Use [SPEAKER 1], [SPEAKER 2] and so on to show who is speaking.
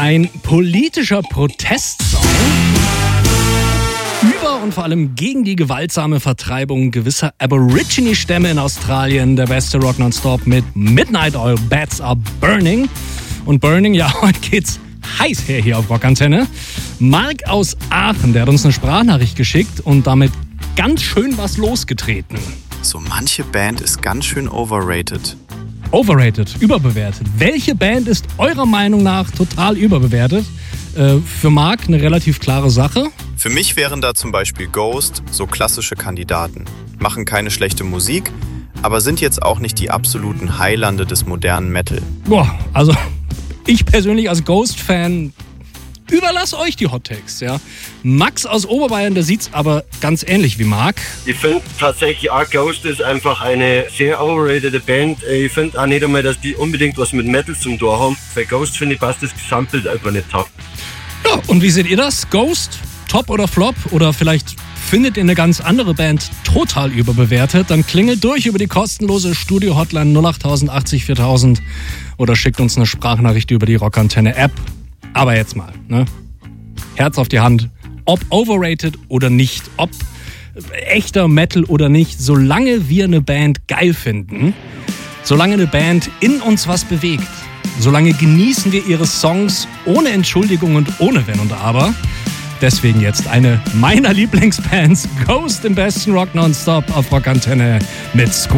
[SPEAKER 1] Ein politischer Protestsong über und vor allem gegen die gewaltsame Vertreibung gewisser Aborigine-Stämme in Australien. Der beste Rock Nonstop mit Midnight Oil, Bats Are Burning. Und Burning, ja, heute geht's heiß her hier auf Rockantenne. Marc aus Aachen, der hat uns eine Sprachnachricht geschickt und damit ganz schön was losgetreten.
[SPEAKER 2] So manche Band ist ganz schön overrated.
[SPEAKER 1] Overrated, überbewertet. Welche Band ist eurer Meinung nach total überbewertet? Für Marc eine relativ klare Sache.
[SPEAKER 2] Für mich wären da zum Beispiel Ghost so klassische Kandidaten. Machen keine schlechte Musik, aber sind jetzt auch nicht die absoluten Highlande des modernen Metal.
[SPEAKER 1] Boah, also ich persönlich als Ghost-Fan überlass euch die Hot Takes, ja. Max aus Oberbayern, der sieht's aber ganz ähnlich wie Marc.
[SPEAKER 3] Ich finde tatsächlich auch Ghost ist einfach eine sehr overrated Band. Ich finde auch nicht einmal, dass die unbedingt was mit Metal zum Tor haben. Bei Ghost finde ich passt das Gesamtbild einfach nicht top.
[SPEAKER 1] Ja, und wie seht ihr das? Ghost, top oder flop? Oder vielleicht findet ihr eine ganz andere Band total überbewertet? Dann klingelt durch über die kostenlose Studio-Hotline 08000 80 4000 oder schickt uns eine Sprachnachricht über die Rockantenne-App. Aber jetzt mal, ne? Herz auf die Hand. Ob overrated oder nicht, ob echter Metal oder nicht, solange wir eine Band geil finden, solange eine Band in uns was bewegt, solange genießen wir ihre Songs ohne Entschuldigung und ohne Wenn und Aber. Deswegen jetzt eine meiner Lieblingsbands, Ghost im besten Rock Nonstop auf Rockantenne mit Squad.